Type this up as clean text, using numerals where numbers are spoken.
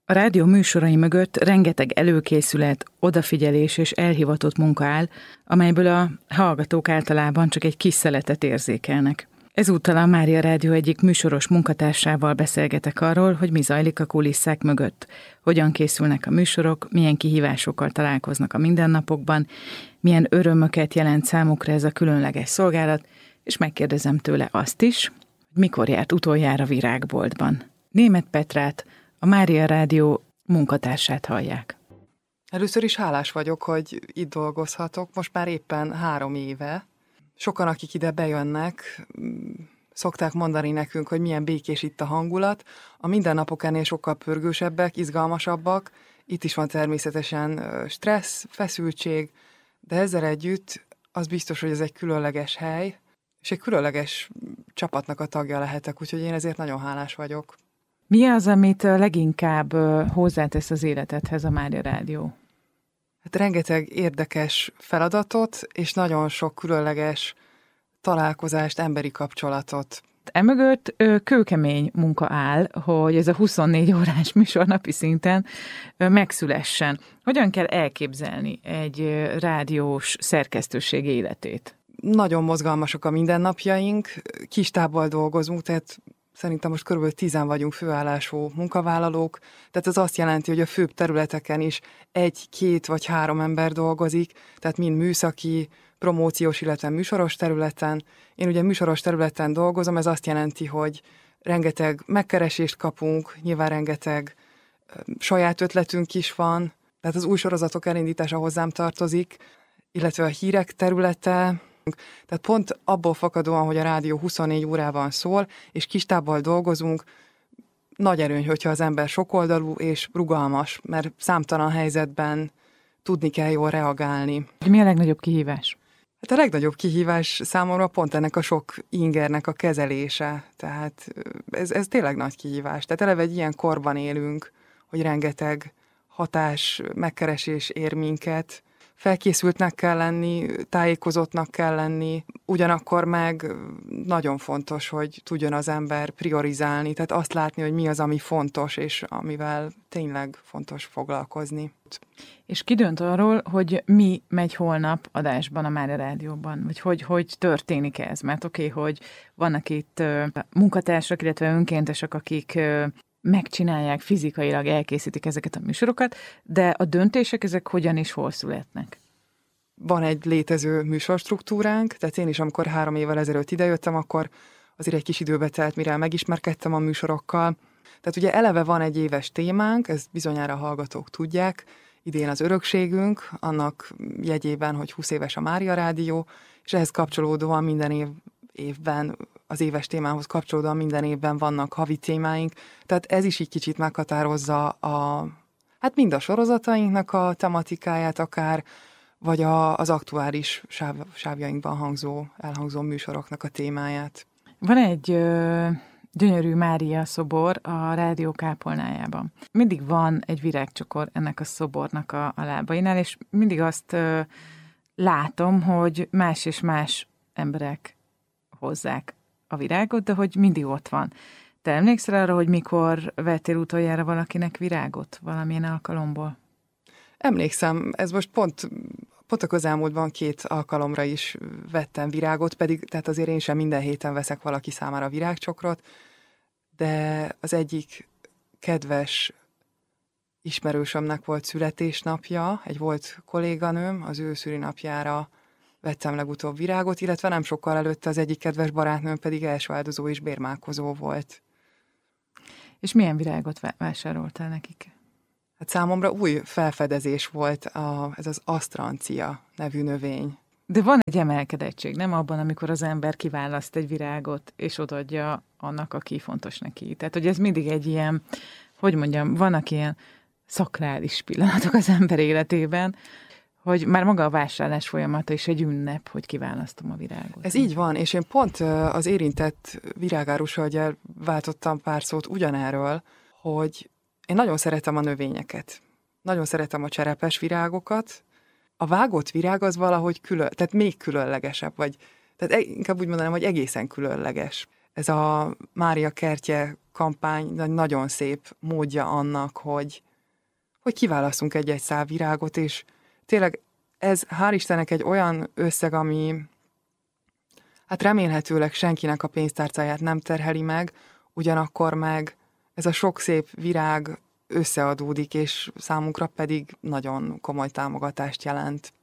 A rádió műsorai mögött rengeteg előkészület, odafigyelés és elhivatott munka áll, amelyből a hallgatók általában csak egy kis szeletet érzékelnek. Ezúttal a Mária Rádió egyik műsoros munkatársával beszélgetek arról, hogy mi zajlik a kulisszák mögött, hogyan készülnek a műsorok, milyen kihívásokkal találkoznak a mindennapokban, milyen örömöket jelent számukra ez a különleges szolgálat, és megkérdezem tőle azt is, hogy mikor járt utoljára virágboltban. Németh Petrát, a Mária Rádió munkatársát hallják. Először is hálás vagyok, hogy itt dolgozhatok, most már éppen 3 éve. Sokan, akik ide bejönnek, szokták mondani nekünk, hogy milyen békés itt a hangulat. A mindennapok ennél sokkal pörgősebbek, izgalmasabbak. Itt is van természetesen stressz, feszültség, de ezzel együtt az biztos, hogy ez egy különleges hely, és egy különleges csapatnak a tagja lehetek, úgyhogy én ezért nagyon hálás vagyok. Mi az, amit leginkább hozzátesz az életedhez a Mária Rádió? Hát rengeteg érdekes feladatot, és nagyon sok különleges találkozást, emberi kapcsolatot. Emögött kőkemény munka áll, hogy ez a 24 órás műsor napi szinten megszülessen. Hogyan kell elképzelni egy rádiós szerkesztőség életét? Nagyon mozgalmasak a mindennapjaink, kis tábbal dolgozunk, tehát szerintem most körülbelül 10 vagyunk főállású munkavállalók, tehát ez azt jelenti, hogy a főbb területeken is 1, 2 vagy 3 ember dolgozik, tehát mind műszaki, promóciós, illetve műsoros területen. Én ugye műsoros területen dolgozom, ez azt jelenti, hogy rengeteg megkeresést kapunk, nyilván rengeteg saját ötletünk is van, tehát az új sorozatok elindítása hozzám tartozik, illetve a hírek területe. Tehát pont abból fakadóan, hogy a rádió 24 órában szól, és kis tábbal dolgozunk, nagy erőny, hogyha az ember sokoldalú és rugalmas, mert számtalan helyzetben tudni kell jól reagálni. Mi a legnagyobb kihívás? Hát a legnagyobb kihívás számomra pont ennek a sok ingernek a kezelése. Tehát ez tényleg nagy kihívás. Tehát eleve egy ilyen korban élünk, hogy rengeteg hatás, megkeresés ér minket. Felkészültnek kell lenni, tájékozottnak kell lenni, ugyanakkor meg nagyon fontos, hogy tudjon az ember priorizálni, tehát azt látni, hogy mi az, ami fontos, és amivel tényleg fontos foglalkozni. És ki dönt arról, hogy mi megy holnap adásban a Mária Rádióban, vagy hogy történik ez? Mert oké, hogy vannak itt munkatársak, illetve önkéntesek, akik megcsinálják, fizikailag elkészítik ezeket a műsorokat, de a döntések ezek hogyan és hol születnek? Van egy létező műsorstruktúránk, tehát én is, amikor 3 évvel ezelőtt idejöttem, akkor azért egy kis időbe telt, mire megismerkedtem a műsorokkal. Tehát ugye eleve van egy éves témánk, ezt bizonyára a hallgatók tudják, idén az örökségünk, annak jegyében, hogy 20 éves a Mária Rádió, és ehhez kapcsolódóan minden évben, az éves témához kapcsolódóan minden évben vannak havi témáink, tehát ez is így kicsit meghatározza hát mind a sorozatainknak a tematikáját akár, vagy az aktuális sávjainkban elhangzó műsoroknak a témáját. Van egy gyönyörű Mária szobor a rádió kápolnájában. Mindig van egy virágcsokor ennek a szobornak a lábainál, és mindig azt látom, hogy más és más emberek hozzák a virágot, de hogy mindig ott van. Te emlékszel arra, hogy mikor vettél utoljára valakinek virágot valamilyen alkalomból? Emlékszem, ez most pont a közelmúltban 2 alkalomra is vettem virágot, pedig tehát azért én sem minden héten veszek valaki számára virágcsokrot, de az egyik kedves ismerősömnek volt születésnapja, egy volt kolléganőm, az ő szülinapjára vettem legutóbb virágot, illetve nem sokkal előtte az egyik kedves barátnőm pedig elsváldozó és bérmálkozó volt. És milyen virágot vásároltál nekik? Hát számomra új felfedezés volt ez az asztrancia nevű növény. De van egy emelkedettség, nem abban, amikor az ember kiválaszt egy virágot, és odaadja annak, aki fontos neki. Tehát, hogy ez mindig egy ilyen, hogy mondjam, vannak ilyen szakrális pillanatok az ember életében, hogy már maga a vásárlás folyamata is egy ünnep, hogy kiválasztom a virágot. Ez így van, és én pont az érintett virágárus hölgyel váltottam pár szót ugyanerről, hogy én nagyon szeretem a növényeket. Nagyon szeretem a cserepes virágokat. A vágott virág az valahogy tehát még különlegesebb, tehát inkább úgy mondanám, hogy egészen különleges. ez a Mária kertje kampány nagyon szép módja annak, hogy kiválasztunk egy-egy szál virágot, és tényleg ez hál' Istennek egy olyan összeg, ami hát remélhetőleg senkinek a pénztárcáját nem terheli meg, ugyanakkor meg ez a sok szép virág összeadódik, és számunkra pedig nagyon komoly támogatást jelent.